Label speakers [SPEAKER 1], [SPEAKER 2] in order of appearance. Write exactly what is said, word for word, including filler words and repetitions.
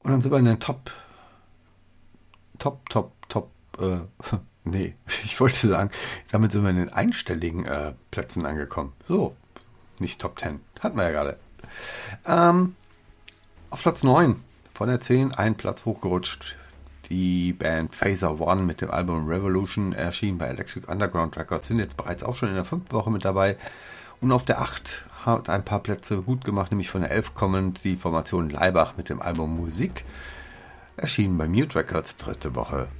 [SPEAKER 1] Und dann sind wir in den Top, Top, Top, Top, äh, nee, ich wollte sagen, damit sind wir in den einstelligen äh, Plätzen angekommen. So, nicht Top zehn, hatten wir ja gerade. Ähm, auf Platz neun von der zehn, ein Platz hochgerutscht. Die Band Phaser One mit dem Album Revolution erschien bei Electric Underground Records, sind jetzt bereits auch schon in der fünften Woche mit dabei. Und auf der acht hat ein paar Plätze gut gemacht, nämlich von der elf kommend die Formation Laibach mit dem Album Musik, erschienen bei Mute Records, dritte Woche.